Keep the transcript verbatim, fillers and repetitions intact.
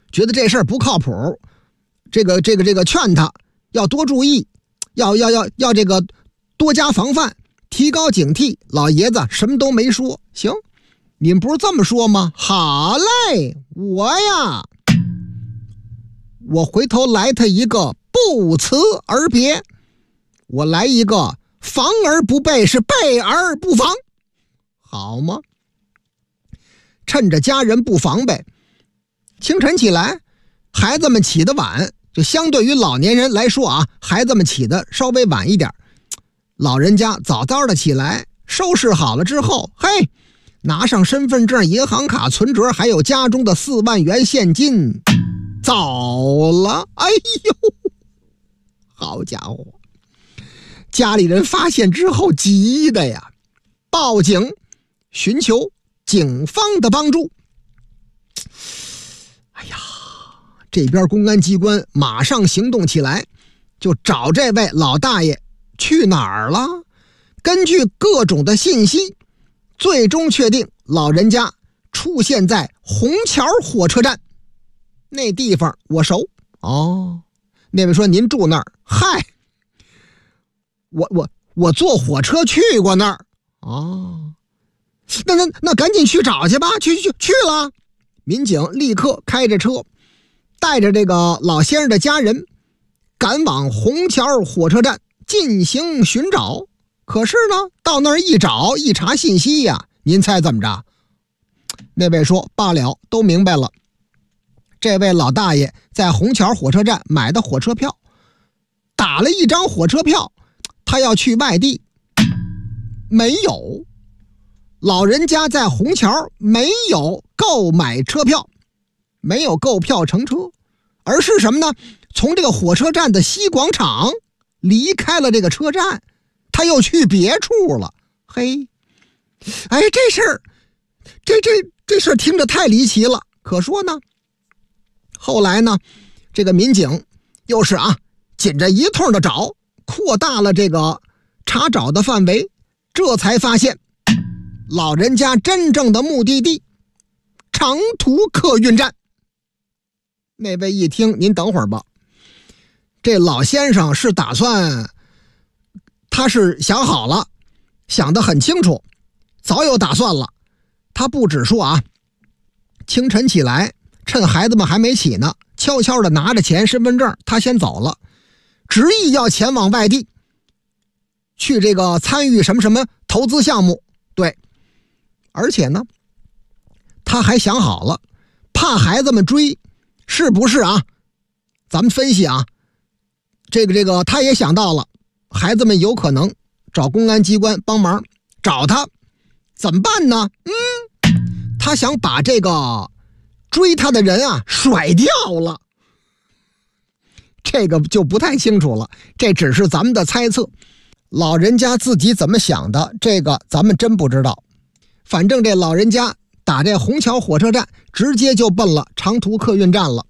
觉得这事儿不靠谱，这个这个这个劝他要多注意，要要要要这个多加防范，提高警惕。老爷子什么都没说。行，你们不是这么说吗？好嘞，我呀，我回头来他一个不辞而别，我来一个防而不备，是备而不防，好吗？趁着家人不防备，清晨起来，孩子们起得晚，就相对于老年人来说啊，孩子们起得稍微晚一点。老人家早早的起来，收拾好了之后，嘿，拿上身份证、银行卡、存折，还有家中的四万元现金，走了。哎呦，好家伙！家里人发现之后急的呀，报警寻求警方的帮助。哎呀，这边公安机关马上行动起来，就找这位老大爷去哪儿了。根据各种的信息，最终确定老人家出现在虹桥火车站。那地方我熟哦。那位说您住那儿？嗨，我我我坐火车去过那儿。哦，那那那赶紧去找去吧，去去去了。民警立刻开着车，带着这个老先生的家人，赶往虹桥火车站进行寻找。可是呢，到那儿一找一查信息呀，您猜怎么着？那位说罢了，都明白了。这位老大爷在虹桥火车站买的火车票，打了一张火车票，他要去外地，没有。老人家在虹桥没有购买车票，没有购票乘车，而是什么呢？从这个火车站的西广场离开了这个车站，他又去别处了。嘿，哎，这事儿，这这这事儿听着太离奇了。可说呢，后来呢，这个民警又是啊，紧着一通的找，扩大了这个查找的范围，这才发现老人家真正的目的地长途客运站。那位一听，您等会儿吧，这老先生是打算，他是想好了，想得很清楚，早有打算了。他不只说啊，清晨起来，趁孩子们还没起呢，悄悄的拿着钱、身份证，他先走了，执意要前往外地，去这个参与什么什么投资项目。对，而且呢，他还想好了，怕孩子们追，是不是啊？咱们分析啊，这个这个他也想到了，孩子们有可能找公安机关帮忙找他，怎么办呢？嗯，他想把这个追他的人啊甩掉了。这个就不太清楚了，这只是咱们的猜测，老人家自己怎么想的，这个咱们真不知道。反正这老人家打这虹桥火车站直接就奔了长途客运站了。